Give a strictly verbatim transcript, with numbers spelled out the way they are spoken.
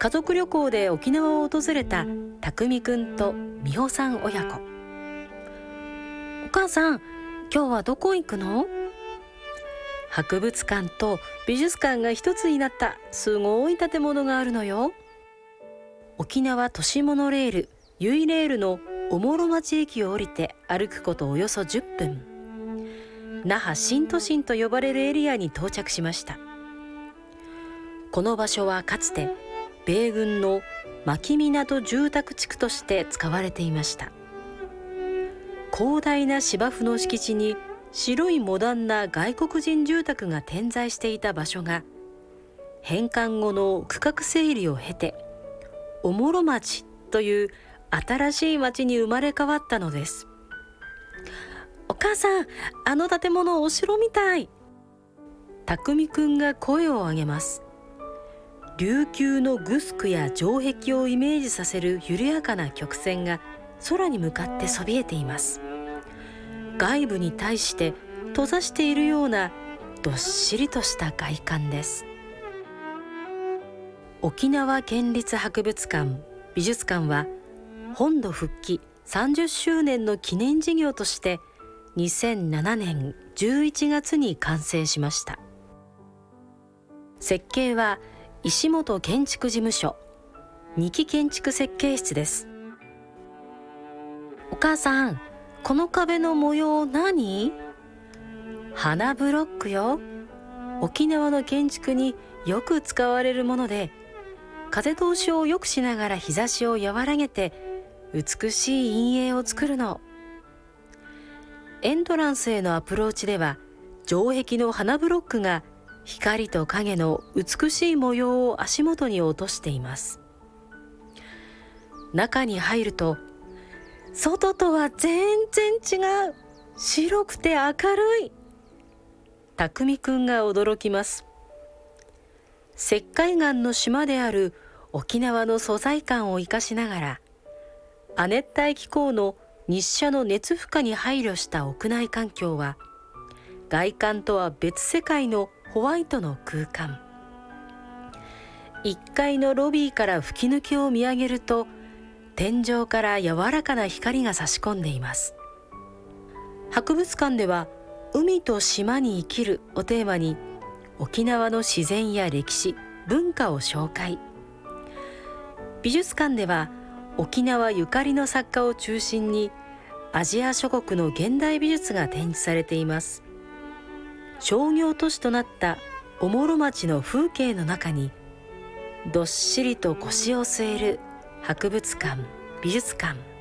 家族旅行で沖縄を訪れた匠くんと美穂さん親子。お母さん、今日はどこ行くの？博物館と美術館が一つになったすごい建物があるのよ。沖縄都市モノレールゆいレールのおもろ町駅を降りて歩くことおよそじゅっぷん、那覇新都心と呼ばれるエリアに到着しました。この場所はかつて米軍の牧港住宅地区として使われていました。広大な芝生の敷地に白いモダンな外国人住宅が点在していた場所が、返還後の区画整理を経ておもろ町という新しい町に生まれ変わったのです。お母さん、あの建物お城みたい。匠くんが声を上げます。琉球のグスクや城壁をイメージさせる緩やかな曲線が空に向かってそびえています。外部に対して閉ざしているようなどっしりとした外観です。沖縄県立博物館・美術館は本土復帰さんじゅっしゅうねんの記念事業としてにせんななねんじゅういちがつに完成しました。設計は石本建築事務所二木建築設計室です。お母さん、この壁の模様何？花ブロックよ。沖縄の建築によく使われるもので、風通しを良くしながら日差しを和らげて美しい陰影を作るの。エントランスへのアプローチでは城壁の花ブロックが光と影の美しい模様を足元に落としています。中に入ると外とは全然違う、白くて明るい。匠くんが驚きます。石灰岩の島である沖縄の素材感を生かしながら、亜熱帯気候の日射の熱負荷に配慮した屋内環境は、外観とは別世界のホワイトの空間。いっかいのロビーから吹き抜けを見上げると、天井から柔らかな光が差し込んでいます。博物館では海と島に生きるをテーマに、沖縄の自然や歴史、文化を紹介。美術館では沖縄ゆかりの作家を中心にアジア諸国の現代美術が展示されています。商業都市となったおもろ町の風景の中に、どっしりと腰を据える博物館・美術館。